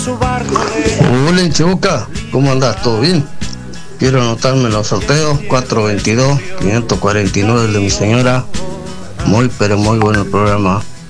Hola, Chibuca, ¿cómo andás? ¿Todo bien? Quiero anotarme los sorteos 422, 549 el de mi señora. Muy pero muy bueno el programa.